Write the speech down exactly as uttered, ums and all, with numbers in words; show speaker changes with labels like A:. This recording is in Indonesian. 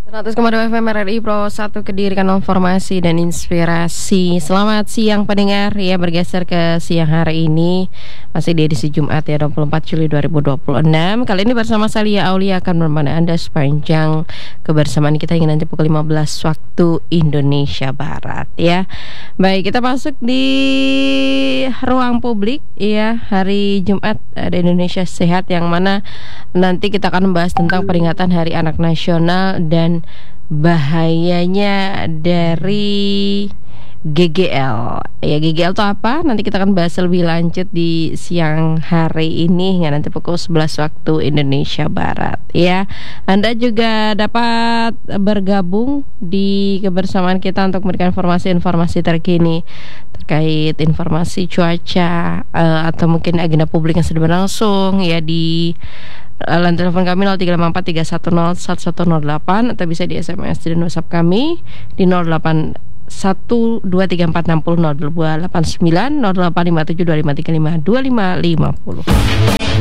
A: seratus koma dua F M R R I Pro satu Kediri, kanal informasi dan inspirasi. Selamat siang pendengar, ya bergeser ke siang hari ini. Masih di edisi Jumat ya, dua puluh empat Juli dua ribu dua puluh enam. Kali ini bersama saya Aulia akan menemani Anda sepanjang kebersamaan kita hingga nanti pukul lima belas waktu Indonesia Barat ya. Baik, kita masuk di ruang publik ya, hari Jumat ada Indonesia Sehat, yang mana nanti kita akan membahas tentang peringatan Hari Anak Nasional dan bahayanya dari G G L. Ya, G G L itu apa? Nanti kita akan bahas lebih lanjut di siang hari ini hingga nanti pukul sebelas waktu Indonesia Barat ya. Anda juga dapat bergabung di kebersamaan kita untuk memberikan informasi-informasi terkini terkait informasi cuaca uh, atau mungkin agenda publik yang sedang berlangsung ya di line telepon kami nol tiga lima empat tiga satu nol satu satu nol delapan, atau bisa di S M S dan WhatsApp kami di nol delapan satu dua tiga empat enam nol nol dua delapan sembilan nol delapan lima tujuh dua lima tiga lima dua lima lima nol.